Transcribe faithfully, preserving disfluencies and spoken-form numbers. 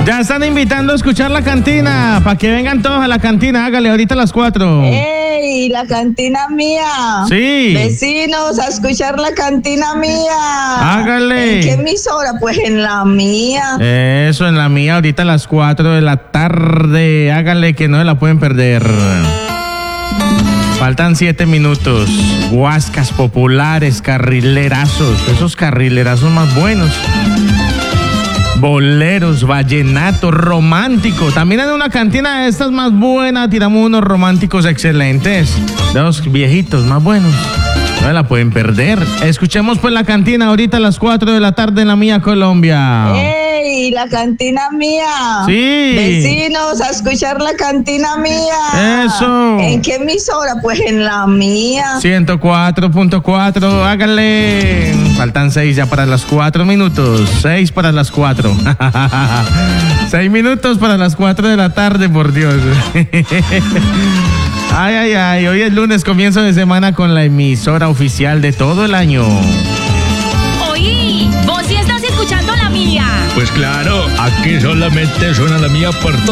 Ya están invitando a escuchar la cantina, para que vengan todos a la cantina, hágale ahorita a las cuatro. ¡Ey, la cantina mía! Sí. Vecinos, a escuchar la cantina mía. Hágale. ¿En qué emisora? Pues en la mía. Eso, en la mía, ahorita a las cuatro de la tarde, hágale que no se la pueden perder. Faltan siete minutos. Guascas populares, carrilerazos, esos carrilerazos más buenos. Boleros, vallenato, romántico. También en una cantina de estas más buenas tiramos unos románticos excelentes. De los viejitos más buenos. No se la pueden perder. Escuchemos pues la cantina ahorita a las cuatro de la tarde en la mía Colombia. ¡Ey, la cantina mía! Sí. Vecinos, a escuchar la cantina mía. Eso. ¿En qué emisora? Pues en la mía. ciento cuatro punto cuatro, hágale. Faltan seis ya para las cuatro minutos. Seis para las cuatro. Seis minutos para las cuatro de la tarde, por Dios. Ay, ay, ay. Hoy es lunes, comienzo de semana con la emisora oficial de todo el año. Oí, vos sí estás escuchando la mía. Pues claro, aquí solamente suena la mía por